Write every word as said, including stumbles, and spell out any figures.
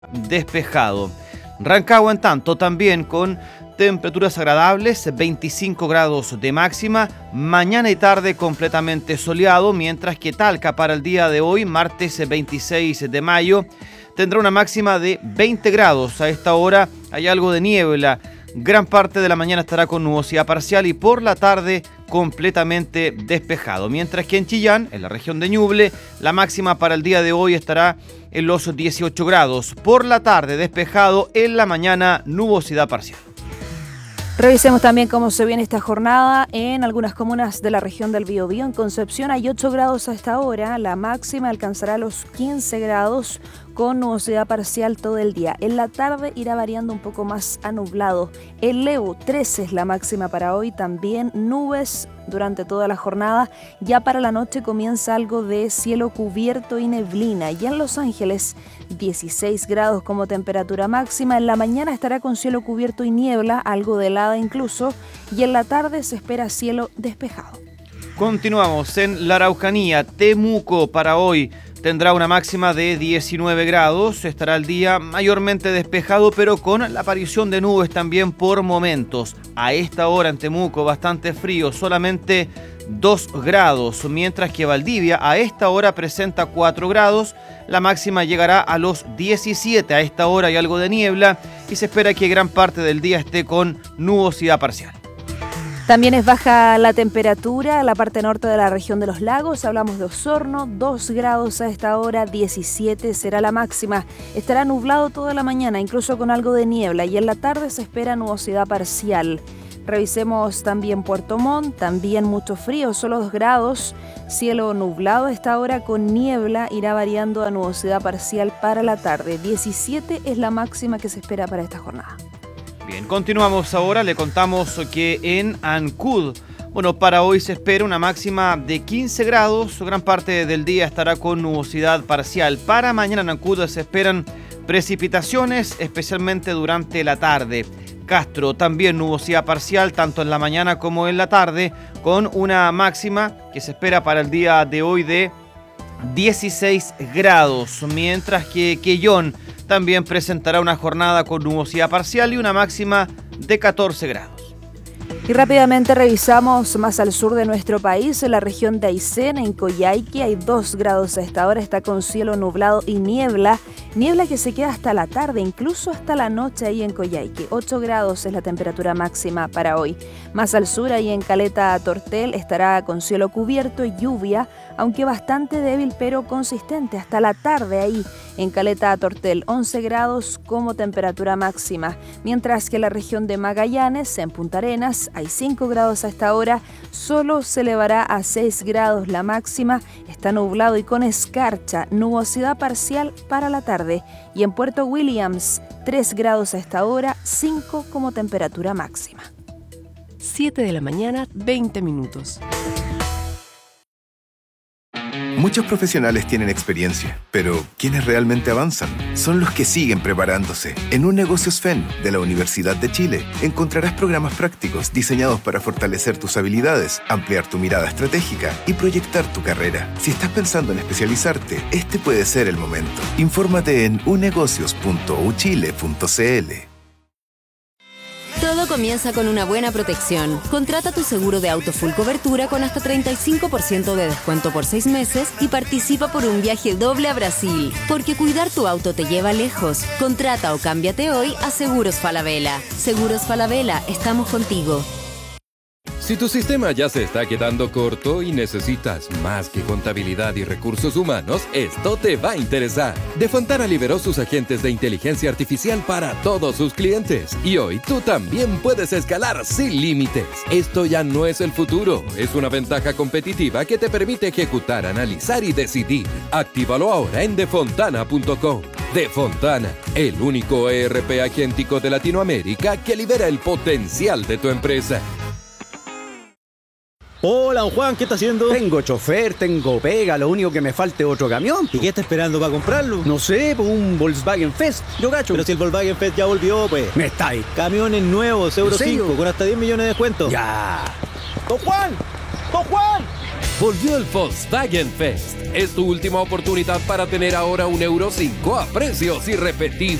despejado. Rancagua, en tanto, también con temperaturas agradables, veinticinco grados de máxima, mañana y tarde completamente soleado, mientras que Talca para el día de hoy, martes veintiséis de mayo, tendrá una máxima de veinte grados. A esta hora hay algo de niebla. Gran parte de la mañana estará con nubosidad parcial y por la tarde completamente despejado. Mientras que en Chillán, en la región de Ñuble, la máxima para el día de hoy estará en los dieciocho grados. Por la tarde despejado, en la mañana nubosidad parcial. Revisemos también cómo se viene esta jornada en algunas comunas de la región del Biobío. En Concepción hay ocho grados a esta hora, la máxima alcanzará los quince grados con nubosidad parcial todo el día. En la tarde irá variando un poco más a nublado. En Lebu, trece es la máxima para hoy, también nubes durante toda la jornada. Ya para la noche comienza algo de cielo cubierto y neblina. Y en Los Ángeles, dieciséis grados como temperatura máxima. En la mañana estará con cielo cubierto y niebla, algo de helada incluso. Y en la tarde se espera cielo despejado. Continuamos en la Araucanía. Temuco para hoy tendrá una máxima de diecinueve grados, estará el día mayormente despejado, pero con la aparición de nubes también por momentos. A esta hora en Temuco bastante frío, solamente dos grados, mientras que Valdivia a esta hora presenta cuatro grados, la máxima llegará a los diecisiete. A esta hora hay algo de niebla y se espera que gran parte del día esté con nubosidad parcial. También es baja la temperatura en la parte norte de la región de los lagos. Hablamos de Osorno, dos grados a esta hora, diecisiete será la máxima. Estará nublado toda la mañana, incluso con algo de niebla, y en la tarde se espera nubosidad parcial. Revisemos también Puerto Montt, también mucho frío, solo dos grados. Cielo nublado a esta hora con niebla, irá variando a nubosidad parcial para la tarde. diecisiete es la máxima que se espera para esta jornada. Bien, continuamos ahora, le contamos que en Ancud, bueno, para hoy se espera una máxima de quince grados, gran parte del día estará con nubosidad parcial. Para mañana en Ancud se esperan precipitaciones, especialmente durante la tarde. Castro, también nubosidad parcial, tanto en la mañana como en la tarde, con una máxima que se espera para el día de hoy de dieciséis grados, mientras que Quellón también presentará una jornada con nubosidad parcial y una máxima de catorce grados. Y rápidamente revisamos más al sur de nuestro país, en la región de Aysén, en Coyhaique, hay dos grados a esta hora, está con cielo nublado y niebla, niebla que se queda hasta la tarde, incluso hasta la noche ahí en Coyhaique. ocho grados es la temperatura máxima para hoy. Más al sur, ahí en Caleta Tortel, estará con cielo cubierto y lluvia, aunque bastante débil pero consistente, hasta la tarde ahí en Caleta Tortel, once grados como temperatura máxima, mientras que en la región de Magallanes, en Punta Arenas, hay cinco grados a esta hora, solo se elevará a seis grados la máxima, está nublado y con escarcha, nubosidad parcial para la tarde, y en Puerto Williams, tres grados a esta hora, cinco como temperatura máxima. siete de la mañana, veinte minutos. Muchos profesionales tienen experiencia, pero quienes realmente avanzan son los que siguen preparándose. En Un Negocio S F E N de la Universidad de Chile encontrarás programas prácticos diseñados para fortalecer tus habilidades, ampliar tu mirada estratégica y proyectar tu carrera. Si estás pensando en especializarte, este puede ser el momento. Infórmate en unegocios punto u chile punto c l. Todo comienza con una buena protección. Contrata tu seguro de auto full cobertura con hasta treinta y cinco por ciento de descuento por seis meses y participa por un viaje doble a Brasil. Porque cuidar tu auto te lleva lejos. Contrata o cámbiate hoy a Seguros Falabella. Seguros Falabella, estamos contigo. Si tu sistema ya se está quedando corto y necesitas más que contabilidad y recursos humanos, esto te va a interesar. De Fontana liberó sus agentes de inteligencia artificial para todos sus clientes. Y hoy tú también puedes escalar sin límites. Esto ya no es el futuro, es una ventaja competitiva que te permite ejecutar, analizar y decidir. Actívalo ahora en defontana punto com. Defontana, el único E R P agéntico de Latinoamérica que libera el potencial de tu empresa. Hola, don Juan, ¿qué está haciendo? Tengo chofer, tengo pega, lo único que me falta es otro camión. ¿Y qué está esperando para comprarlo? No sé, pues un Volkswagen Fest, yo gacho. Pero si el Volkswagen Fest ya volvió, pues. Me está ahí. Camiones nuevos, Euro cinco, con hasta diez millones de descuento. Ya. ¡Don Juan! ¡Don Juan! Volvió el Volkswagen Fest. Es tu última oportunidad para tener ahora un Euro cinco a precios irrepetibles.